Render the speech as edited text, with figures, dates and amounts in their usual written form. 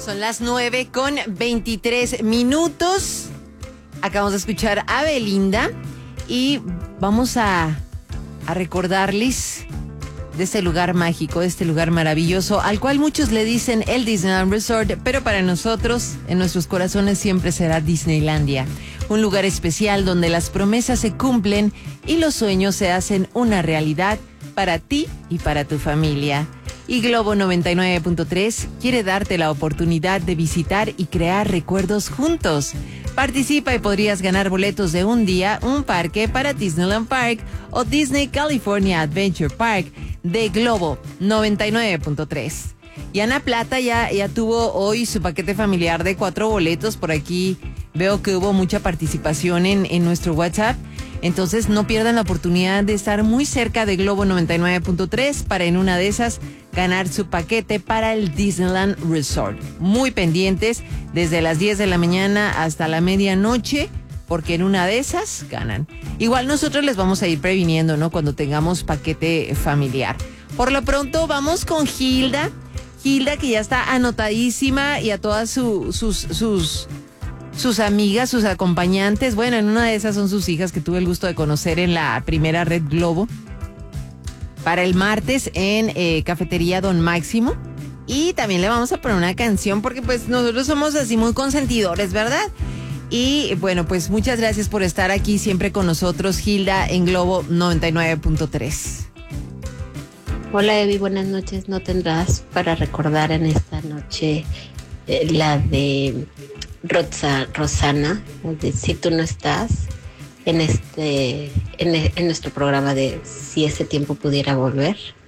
Son las 9:23. Acabamos de escuchar a Belinda y vamos a recordarles de este lugar mágico, de este lugar maravilloso, al cual muchos le dicen el Disneyland Resort, pero para nosotros, en nuestros corazones, siempre será Disneylandia. Un lugar especial donde las promesas se cumplen y los sueños se hacen una realidad para ti y para tu familia. Y Globo 99.3 quiere darte la oportunidad de visitar y crear recuerdos juntos. Participa y podrías ganar boletos de un día, un parque para Disneyland Park o Disney California Adventure Park de Globo 99.3. Y Ana Plata ya tuvo hoy su paquete familiar de 4 boletos. Por aquí veo que hubo mucha participación en nuestro WhatsApp. Entonces no pierdan la oportunidad de estar muy cerca de Globo 99.3 para en una de esas ganar su paquete para el Disneyland Resort. Muy pendientes desde las 10 de la mañana hasta la medianoche, porque en una de esas ganan. Igual nosotros les vamos a ir previniendo, ¿no? Cuando tengamos paquete familiar. Por lo pronto vamos con Hilda. Hilda, que ya está anotadísima, y a todas sus amigas, sus acompañantes. Bueno, en una de esas son sus hijas que tuve el gusto de conocer en la primera Red Globo. Para el martes en Cafetería Don Máximo. Y también le vamos a poner una canción porque pues nosotros somos así muy consentidores, ¿verdad? Y bueno, pues muchas gracias por estar aquí siempre con nosotros, Hilda, en Globo 99.3. Hola Evi, buenas noches. ¿No tendrás para recordar en esta noche la de Rosana, de Si tú no estás, en nuestro programa de Si ese tiempo pudiera volver?